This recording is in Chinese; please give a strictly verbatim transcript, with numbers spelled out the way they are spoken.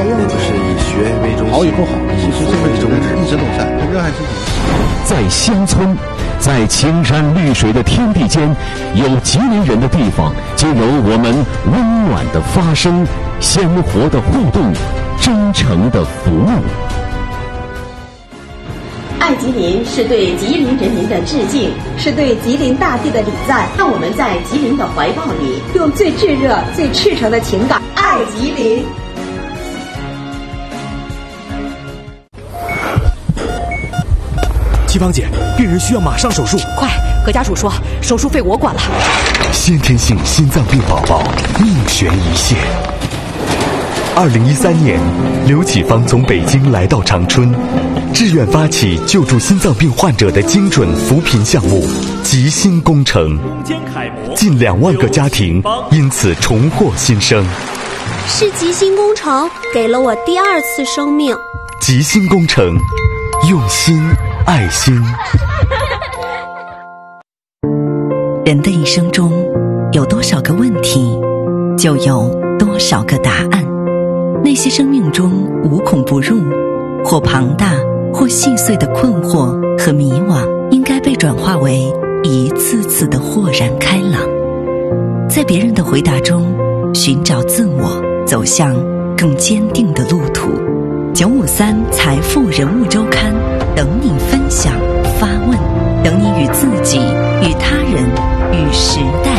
用的。 是以学为中心， 好与不好，其实这个人一直都在，热爱自己。 在乡村，在青山绿水的天地间，有吉林人的地方，就有我们温暖的发声、鲜活的互动、真诚的服务。 爱吉林是对吉林人民的致敬， 是对吉林大地的礼赞。 让我们在吉林的怀抱里， 用最炙热、最赤诚的情感爱吉林。 七芳姐，病人需要马上手术， 快！何家属说手术费我管了。 先天性心脏病宝宝命悬一线。二零一三年，刘启芳从北京来到长春，志愿发起救助心脏病患者的精准扶贫项目“吉心工程”，近两万个家庭因此重获新生。 是吉心工程给了我第二次生命。 吉心工程，用心爱心。 人的一生中，有多少个问题，就有多少个答案。那些生命中无孔不入，或庞大或细碎的困惑和迷惘，应该被转化为一次次的豁然开朗。在别人的回答中寻找自我，走向更坚定的路途。九五三财富人物周刊，等你分享发问，等你与自己、与他人、与时代